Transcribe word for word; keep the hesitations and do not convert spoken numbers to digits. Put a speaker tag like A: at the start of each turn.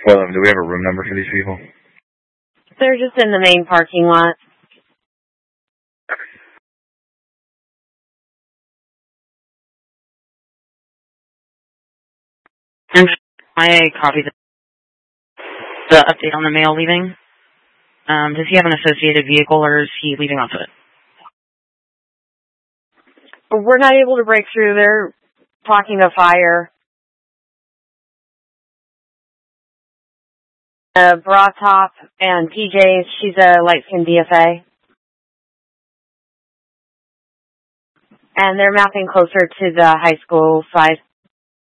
A: Well, um, do we have a room number for these people?
B: They're just in the main parking lot.
C: And I copied the, the update on the mail leaving. Um, does he have an associated vehicle, or is he leaving on foot?
B: We're not able to break through. They're talking of fire. Uh, bra top and P Js. She's a light-skinned D F A. And they're mapping closer to the high school side.